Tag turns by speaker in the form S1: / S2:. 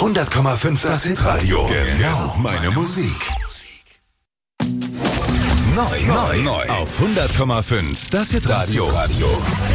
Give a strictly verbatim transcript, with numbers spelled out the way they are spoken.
S1: hundert Komma fünf das Hitradio. Genau meine Musik. Neu, neu, neu. Auf hundert Komma fünf das Hitradio.